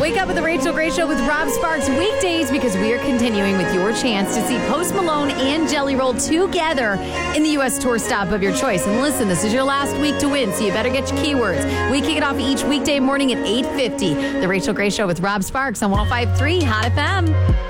Wake up with the Rachel Gray Show with Rob Sparks weekdays because we are continuing with your chance to see Post Malone and Jelly Roll together in the U.S. tour stop of your choice. And listen, this is your last week to win, so you better get your keywords. We kick it off each weekday morning at 8:50. The Rachel Gray Show with Rob Sparks on 105.3 Hot FM.